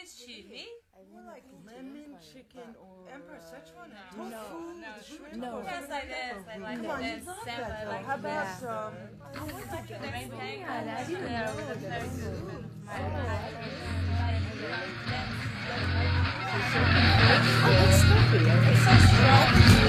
chili? More like lemon chicken or Emperor Szechuan. tofu, No. shrimp. No. Yes, like this. I like Come on, this. you love Sample, that though. like How about this. The main thing Yeah, that's is really there good. with a very good Oh, that's stuffy. It's so strong.